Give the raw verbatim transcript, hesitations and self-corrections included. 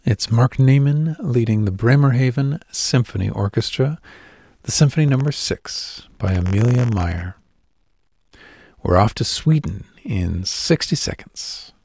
It's Mark Neiman leading the Bremerhaven Symphony Orchestra, the Symphony Number six by Amelia Meyer. We're off to Sweden in sixty seconds.